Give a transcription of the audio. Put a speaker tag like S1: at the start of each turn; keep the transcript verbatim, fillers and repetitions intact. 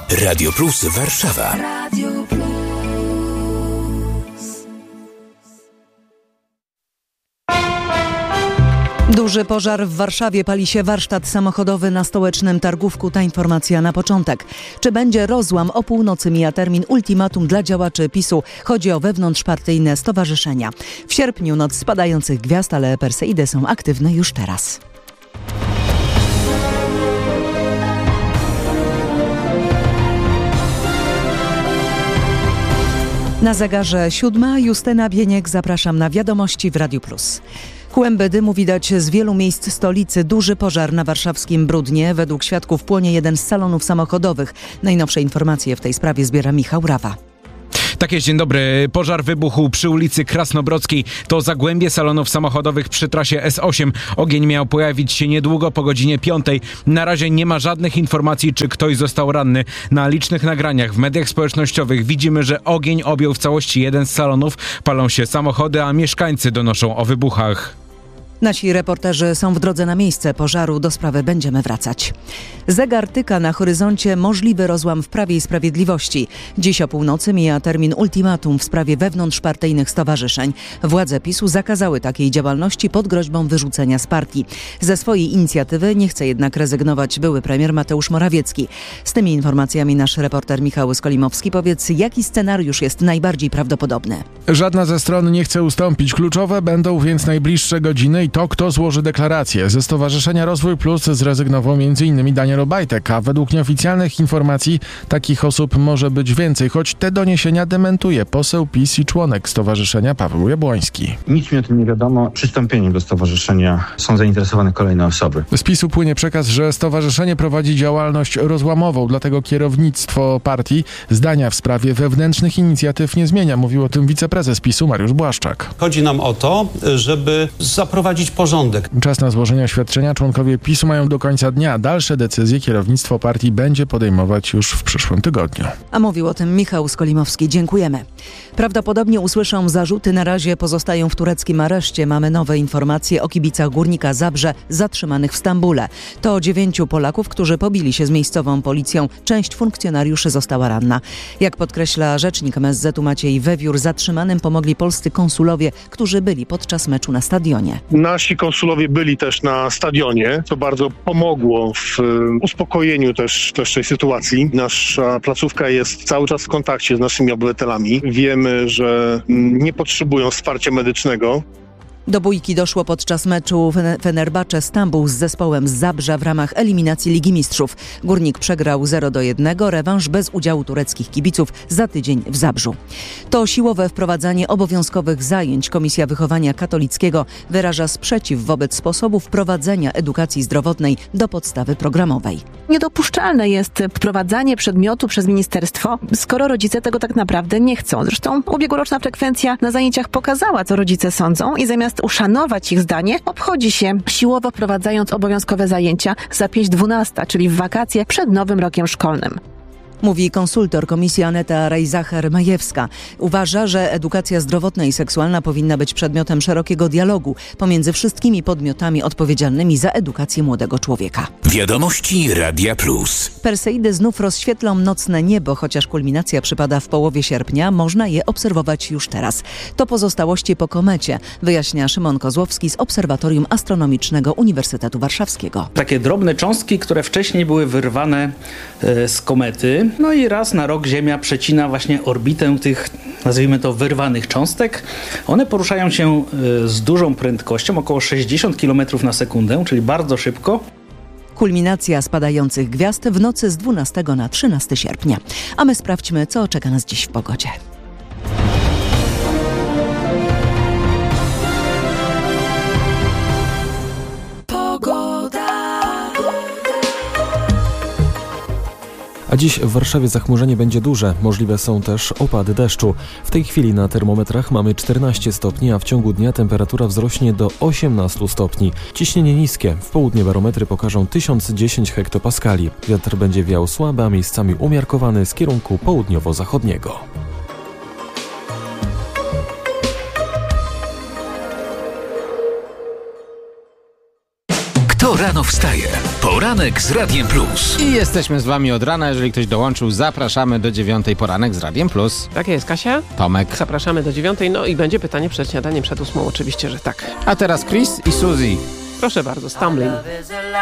S1: Radio Plus Warszawa. Radio Plus.
S2: Duży pożar w Warszawie, pali się warsztat samochodowy na Stołecznym Targówku. Ta informacja na początek. Czy będzie rozłam? O północy mija termin ultimatum dla działaczy PiSu. Chodzi o wewnątrzpartyjne stowarzyszenia. W sierpniu noc spadających gwiazd, ale Perseidy są aktywne już teraz. Na zegarze siódma, Justyna Bieniek, zapraszam na wiadomości w Radiu Plus. Kłęby dymu widać z wielu miejsc stolicy. Duży pożar na warszawskim Brudnie. Według świadków płonie jeden z salonów samochodowych. Najnowsze informacje w tej sprawie zbiera Michał Rawa.
S3: Tak jest, dzień dobry. Pożar wybuchł przy ulicy Krasnobrodzkiej. To zagłębie salonów samochodowych przy trasie S osiem. Ogień miał pojawić się niedługo po godzinie piątej. Na razie nie ma żadnych informacji, czy ktoś został ranny. Na licznych nagraniach w mediach społecznościowych widzimy, że ogień objął w całości jeden z salonów. Palą się samochody, a mieszkańcy donoszą o wybuchach.
S2: Nasi reporterzy są w drodze na miejsce pożaru. Do sprawy będziemy wracać. Zegar tyka na horyzoncie. Możliwy rozłam w Prawie i Sprawiedliwości. Dziś o północy mija termin ultimatum w sprawie wewnątrzpartyjnych stowarzyszeń. Władze PiSu zakazały takiej działalności pod groźbą wyrzucenia z partii. Ze swojej inicjatywy nie chce jednak rezygnować były premier Mateusz Morawiecki. Z tymi informacjami nasz reporter Michał Skolimowski. Powiedz, jaki scenariusz jest najbardziej prawdopodobny?
S4: Żadna ze stron nie chce ustąpić. Kluczowe będą więc najbliższe godziny i to, kto złoży deklarację. Ze Stowarzyszenia Rozwój Plus zrezygnował między innymi Daniel Obajtek, a według nieoficjalnych informacji takich osób może być więcej, choć te doniesienia dementuje poseł PiS i członek stowarzyszenia Paweł Jabłoński.
S5: Nic mi o tym nie wiadomo. Przystąpieniem do stowarzyszenia są zainteresowane kolejne osoby.
S4: Z PiSu płynie przekaz, że stowarzyszenie prowadzi działalność rozłamową, dlatego kierownictwo partii zdania w sprawie wewnętrznych inicjatyw nie zmienia. Mówił o tym wiceprezes PiSu Mariusz Błaszczak.
S6: Chodzi nam o to, żeby zaprowadzić porządek.
S4: Czas na złożenie oświadczenia członkowie PiSu mają do końca dnia. Dalsze decyzje kierownictwo partii będzie podejmować już w przyszłym tygodniu.
S2: A mówił o tym Michał Skolimowski. Dziękujemy. Prawdopodobnie usłyszą zarzuty. Na razie pozostają w tureckim areszcie. Mamy nowe informacje o kibicach Górnika Zabrze zatrzymanych w Stambule. To dziewięciu Polaków, którzy pobili się z miejscową policją. Część funkcjonariuszy została ranna. Jak podkreśla rzecznik M S Z-u Maciej Wewiór, zatrzymanym pomogli polscy konsulowie, którzy byli podczas meczu na stadionie.
S7: Nasi konsulowie byli też na stadionie, co bardzo pomogło w uspokojeniu też, też tej sytuacji. Nasza placówka jest cały czas w kontakcie z naszymi obywatelami. Wiemy, że nie potrzebują wsparcia medycznego.
S2: Do bójki doszło podczas meczu Fenerbahce Stambuł z zespołem z Zabrza w ramach eliminacji Ligi Mistrzów. Górnik przegrał zero do jednego, rewanż bez udziału tureckich kibiców za tydzień w Zabrzu. To siłowe wprowadzanie obowiązkowych zajęć. Komisja Wychowania Katolickiego wyraża sprzeciw wobec sposobu wprowadzenia edukacji zdrowotnej do podstawy programowej.
S8: Niedopuszczalne jest wprowadzanie przedmiotu przez ministerstwo, skoro rodzice tego tak naprawdę nie chcą. Zresztą ubiegłoroczna frekwencja na zajęciach pokazała, co rodzice sądzą i zamiast uszanować ich zdanie, obchodzi się siłowo wprowadzając obowiązkowe zajęcia za pięć dwunasta, czyli w wakacje przed nowym rokiem szkolnym.
S2: Mówi konsultor komisji Aneta Rejzacher-Majewska. Uważa, że edukacja zdrowotna i seksualna powinna być przedmiotem szerokiego dialogu pomiędzy wszystkimi podmiotami odpowiedzialnymi za edukację młodego człowieka.
S1: Wiadomości Radia Plus.
S2: Perseidy znów rozświetlą nocne niebo, chociaż kulminacja przypada w połowie sierpnia, można je obserwować już teraz. To pozostałości po komecie, wyjaśnia Szymon Kozłowski z Obserwatorium Astronomicznego Uniwersytetu Warszawskiego.
S9: Takie drobne cząstki, które wcześniej były wyrwane e, z komety. No i raz na rok Ziemia przecina właśnie orbitę tych, nazwijmy to, wyrwanych cząstek. One poruszają się z dużą prędkością, około sześćdziesiąt kilometrów na sekundę, czyli bardzo szybko.
S2: Kulminacja spadających gwiazd w nocy z dwunastego na trzynastego sierpnia. A my sprawdźmy, co czeka nas dziś w pogodzie.
S10: A dziś w Warszawie zachmurzenie będzie duże, możliwe są też opady deszczu. W tej chwili na termometrach mamy czternaście stopni, a w ciągu dnia temperatura wzrośnie do osiemnaście stopni. Ciśnienie niskie, w południe barometry pokażą tysiąc dziesięć hektopaskali. Wiatr będzie wiał słaby, a miejscami umiarkowany z kierunku południowo-zachodniego.
S1: Kto Kto rano wstaje? Poranek z Radiem Plus.
S11: I jesteśmy z wami od rana. Jeżeli ktoś dołączył, zapraszamy do dziewiątej poranek z Radiem Plus.
S12: Tak jest, Kasia?
S11: Tomek.
S12: Zapraszamy do dziewiątej, no i będzie pytanie przed śniadaniem, przed ósmą, oczywiście, że tak.
S11: A teraz Chris i Suzy.
S12: Proszę bardzo, Stumbling.